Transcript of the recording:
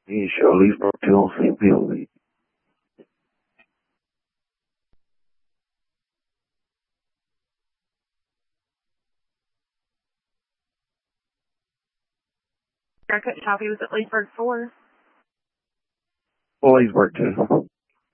He should at least work 2 on CP a week. I couldn't tell if he was at Leesburg 4. Well, he's worked 2.